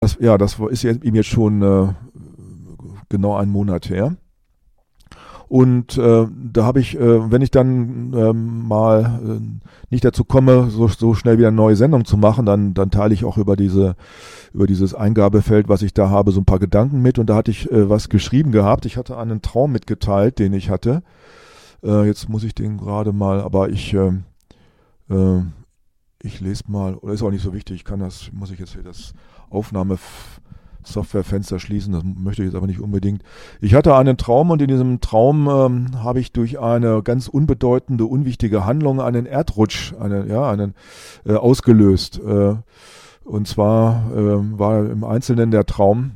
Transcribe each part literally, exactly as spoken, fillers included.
Das, ja, das ist jetzt, ihm jetzt schon äh, genau einen Monat her. Und äh, da habe ich, äh, wenn ich dann ähm, mal äh, nicht dazu komme, so, so schnell wieder eine neue Sendung zu machen, dann, dann teile ich auch über diese, über dieses Eingabefeld, was ich da habe, so ein paar Gedanken mit. Und da hatte ich äh, was geschrieben gehabt. Ich hatte einen Traum mitgeteilt, den ich hatte. Äh, jetzt muss ich den gerade mal, aber ich, äh, äh, ich lese mal, oder ist auch nicht so wichtig. Ich kann das, muss ich jetzt hier das Aufnahmesoftwarefenster schließen, das möchte ich jetzt aber nicht unbedingt. Ich hatte einen Traum und in diesem Traum ähm, habe ich durch eine ganz unbedeutende, unwichtige Handlung einen Erdrutsch, eine, ja, einen äh, ausgelöst. Äh, und zwar äh, war im Einzelnen der Traum,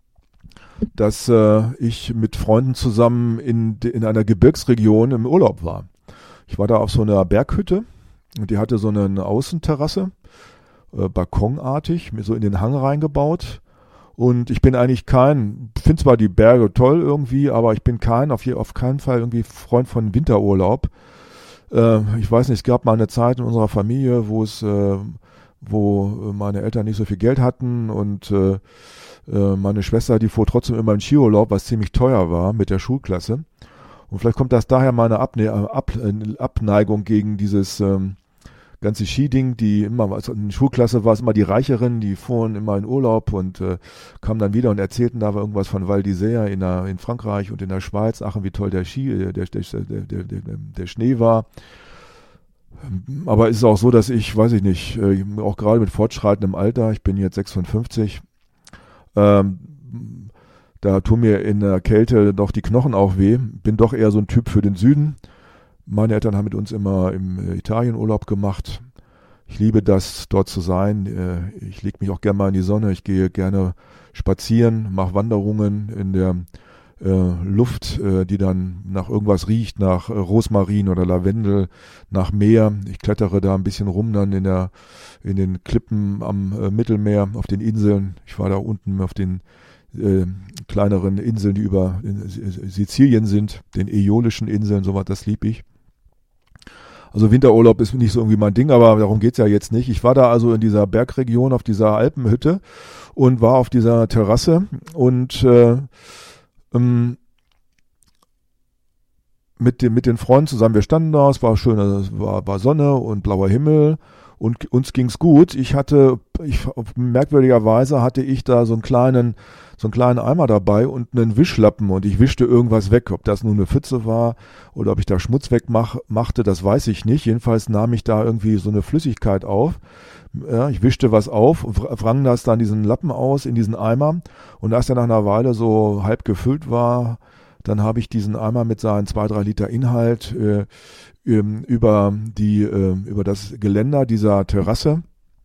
dass äh, ich mit Freunden zusammen in, in einer Gebirgsregion im Urlaub war. Ich war da auf so einer Berghütte und die hatte so eine Außenterrasse, äh, balkonartig, mir so in den Hang reingebaut. Und ich bin eigentlich kein, finde zwar die Berge toll irgendwie, aber ich bin kein, auf, je, auf keinen Fall irgendwie Freund von Winterurlaub. Äh, ich weiß nicht, es gab mal eine Zeit in unserer Familie, wo es, äh, wo meine Eltern nicht so viel Geld hatten und äh, äh, meine Schwester, die fuhr trotzdem immer in Skiurlaub, was ziemlich teuer war mit der Schulklasse. Und vielleicht kommt das daher meine Abne- Ab- Abneigung gegen dieses ähm, ganze Skiding, die immer, also in der Schulklasse war es immer die Reicheren, die fuhren immer in Urlaub und äh, kamen dann wieder und erzählten da irgendwas von Val d'Isère in, der, in Frankreich und in der Schweiz, ach, wie toll der Ski, der, der, der, der, der, der Schnee war. Aber es ist auch so, dass ich, weiß ich nicht, äh, auch gerade mit fortschreitendem Alter, ich bin jetzt sechsundfünfzig, ähm, da tun mir in der Kälte doch die Knochen auch weh, bin doch eher so ein Typ für den Süden. Meine Eltern haben mit uns immer im Italien Urlaub gemacht. Ich liebe das, dort zu sein. Ich lege mich auch gerne mal in die Sonne. Ich gehe gerne spazieren, mache Wanderungen in der äh, Luft, äh, die dann nach irgendwas riecht, nach äh, Rosmarin oder Lavendel, nach Meer. Ich klettere da ein bisschen rum dann in der in den Klippen am äh, Mittelmeer, auf den Inseln. Ich war da unten auf den äh, kleineren Inseln, die über in Sizilien sind, den Äolischen Inseln, sowas, das lieb ich. Also Winterurlaub ist nicht so irgendwie mein Ding, aber darum geht's ja jetzt nicht. Ich war da also in dieser Bergregion, auf dieser Alpenhütte und war auf dieser Terrasse und äh, ähm, mit, dem, mit den Freunden zusammen. Wir standen da, es war schön, also es war, war Sonne und blauer Himmel und uns ging's gut. Ich hatte, ich, merkwürdigerweise hatte ich da so einen kleinen so einen kleinen Eimer dabei und einen Wischlappen und ich wischte irgendwas weg. Ob das nun eine Pfütze war oder ob ich da Schmutz wegmachte, das weiß ich nicht. Jedenfalls nahm ich da irgendwie so eine Flüssigkeit auf. Ja, ich wischte was auf, wrang das dann diesen Lappen aus in diesen Eimer und als der nach einer Weile so halb gefüllt war, dann habe ich diesen Eimer mit seinen zwei, drei Liter Inhalt äh, über die äh, über das Geländer dieser Terrasse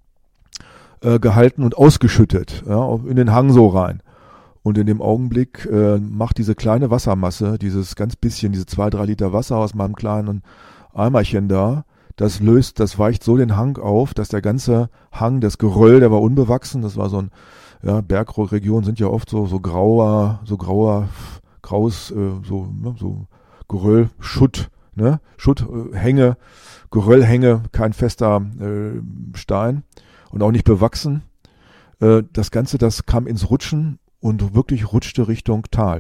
äh, gehalten und ausgeschüttet, ja, in den Hang so rein. Und in dem Augenblick äh, macht diese kleine Wassermasse, dieses ganz bisschen, diese zwei, drei Liter Wasser aus meinem kleinen Eimerchen da, das löst, das weicht so den Hang auf, dass der ganze Hang, das Geröll, der war unbewachsen, das war so ein, ja, Bergregionen sind ja oft so, so grauer, so grauer, graues, äh, so, ne, so Geröll, Schutt, ne, Schutthänge, äh, Geröllhänge, kein fester äh, Stein und auch nicht bewachsen. Äh, das Ganze, das kam ins Rutschen und wirklich rutschte Richtung Tal.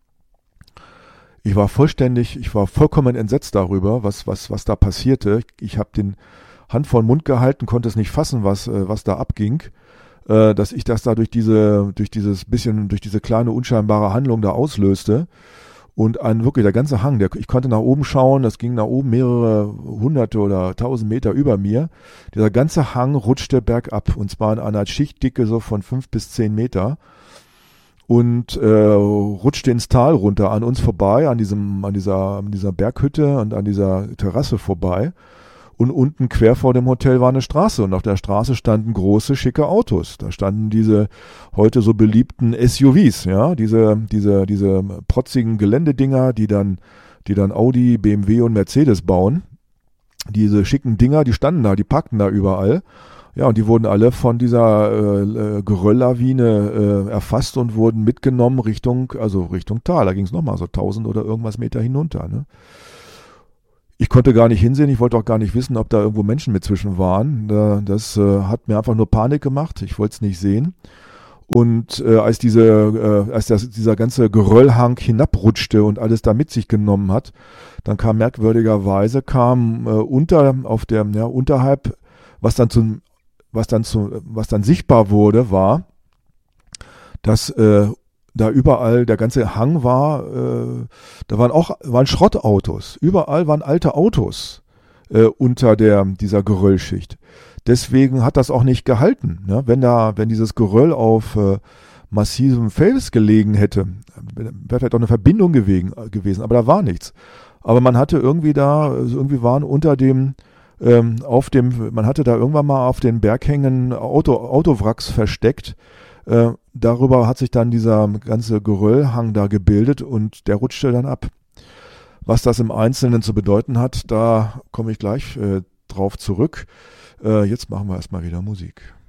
Ich war vollständig, ich war vollkommen entsetzt darüber, was, was, was da passierte. Ich, ich habe den Hand vor den Mund gehalten, konnte es nicht fassen, was, was da abging, äh, dass ich das da durch diese, durch dieses bisschen, durch diese kleine unscheinbare Handlung da auslöste. Und ein wirklich, der ganze Hang, der, ich konnte nach oben schauen, das ging nach oben mehrere hunderte oder tausend Meter über mir. Dieser ganze Hang rutschte bergab und zwar in einer Schichtdicke so von fünf bis zehn Meter. Und äh, rutschte ins Tal runter, an uns vorbei, an diesem, an dieser, an dieser Berghütte und an dieser Terrasse vorbei. Und unten quer vor dem Hotel war eine Straße und auf der Straße standen große, schicke Autos. Da standen diese heute so beliebten S U Vs, ja, diese, diese, diese protzigen Geländedinger, die dann, die dann Audi, B M W und Mercedes bauen. Diese schicken Dinger, die standen da, die parkten da überall. Ja, und die wurden alle von dieser äh, Gerölllawine äh, erfasst und wurden mitgenommen Richtung, also Richtung Tal. Da ging es nochmal so tausend oder irgendwas Meter hinunter. Ne? Ich konnte gar nicht hinsehen, ich wollte auch gar nicht wissen, ob da irgendwo Menschen mit zwischen waren. Das äh, hat mir einfach nur Panik gemacht, ich wollte es nicht sehen. Und äh, als diese, äh, als das, dieser ganze Geröllhang hinabrutschte und alles da mit sich genommen hat, dann kam merkwürdigerweise kam äh, unter auf der ja, unterhalb, was dann zum, was dann zu, was dann sichtbar wurde, war, dass äh, da überall der ganze Hang war, äh, da waren auch waren Schrottautos, überall waren alte Autos äh, unter der dieser Geröllschicht. Deswegen hat das auch nicht gehalten. Ne? Wenn da, wenn dieses Geröll auf äh, massivem Fels gelegen hätte, wäre vielleicht auch eine Verbindung gewesen, gewesen, aber da war nichts. Aber man hatte irgendwie da, irgendwie waren unter dem, ähm, auf dem, man hatte da irgendwann mal auf den Berghängen Auto, Autowracks versteckt. Äh, darüber hat sich dann dieser ganze Geröllhang da gebildet und der rutschte dann ab. Was das im Einzelnen zu bedeuten hat, da komme ich gleich äh, drauf zurück. Äh, jetzt machen wir erstmal wieder Musik.